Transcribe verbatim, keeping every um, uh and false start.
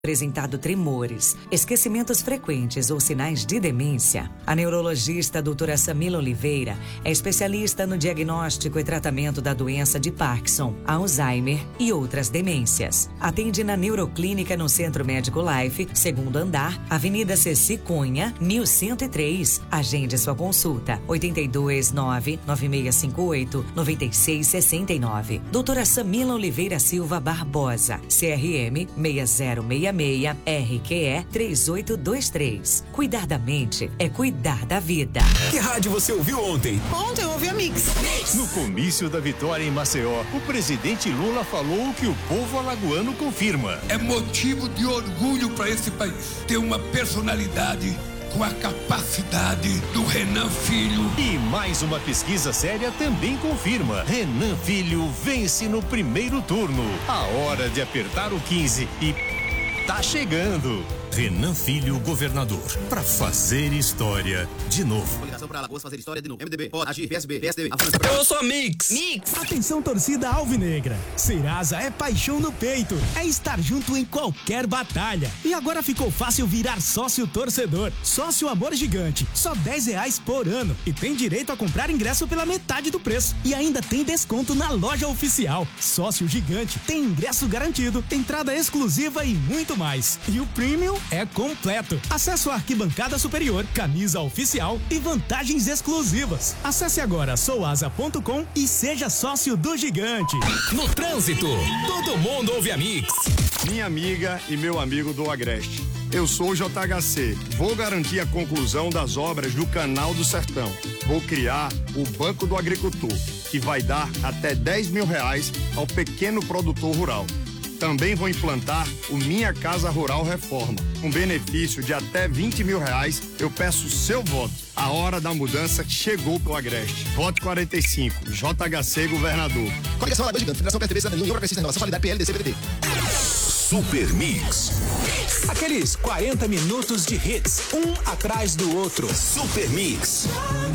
Apresentado tremores, esquecimentos frequentes ou sinais de demência, a neurologista doutora Samila Oliveira é especialista no diagnóstico e tratamento da doença de Parkinson, Alzheimer e outras demências. Atende na Neuroclínica no Centro Médico Life, segundo andar, Avenida Ceci Cunha, mil cento e três. Agende sua consulta, oito dois nove, nove seis cinco oito, nove seis seis nove. Doutora Samila Oliveira Silva Barbosa, C R M seis zero seis R Q E três oito dois três. Cuidar da mente é cuidar da vida. Que rádio você ouviu ontem? Ontem eu ouvi a Mix. No comício da vitória em Maceió, o presidente Lula falou o que o povo alagoano confirma. É motivo de orgulho para esse país ter uma personalidade com a capacidade do Renan Filho. E mais uma pesquisa séria também confirma. Renan Filho vence no primeiro turno. A hora de apertar o quinze e tá chegando. Renan Filho, governador, pra fazer história de novo. Coligação para Alagoas fazer história de novo. M D B, pode agir, P S B, P S D B, avança. Eu sou a Mix. Mix. Atenção, torcida alvinegra. Serasa é paixão no peito. É estar junto em qualquer batalha. E agora ficou fácil virar sócio torcedor. Sócio Amor Gigante. Só dez reais por ano. E tem direito a comprar ingresso pela metade do preço. E ainda tem desconto na loja oficial. Sócio Gigante tem ingresso garantido, entrada exclusiva e muito mais. E o Premium é completo. Acesso à arquibancada superior, camisa oficial e vantagens exclusivas. Acesse agora soasa ponto com e seja sócio do Gigante. No trânsito, todo mundo ouve a Mix. Minha amiga e meu amigo do Agreste. Eu sou o J H C. Vou garantir a conclusão das obras do Canal do Sertão. Vou criar o Banco do Agricultor, que vai dar até dez mil reais ao pequeno produtor rural. Também vou implantar o Minha Casa Rural Reforma. Com benefício de até vinte mil reais, eu peço o seu voto. A hora da mudança chegou pro Agreste. Voto quarenta e cinco, J H C Governador. Coligação Alagoas Gigante, Federação P S D B, Cidadania, União Progressista, Inovação, Qualidade, P L D C, P D T. Super Mix. Aqueles quarenta minutos de hits, um atrás do outro. Super Mix.